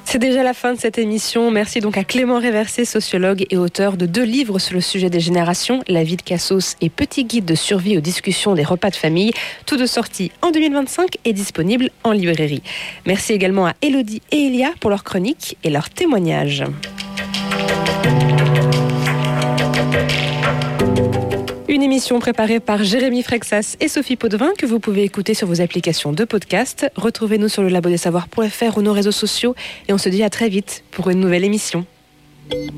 C'est déjà la fin de cette émission. Merci donc à Clément Réversé, sociologue et auteur de 2 livres sur le sujet des générations, La vie de Cassos et Petit guide de survie aux discussions des repas de famille, tous 2 sortis en 2025 et disponibles en librairie. Merci également à Élodie et Elia pour leurs chroniques et leurs témoignages. Une émission préparée par Jérémy Frexas et Sophie Potvin que vous pouvez écouter sur vos applications de podcast. Retrouvez-nous sur le labodesavoirs.fr ou nos réseaux sociaux et on se dit à très vite pour une nouvelle émission.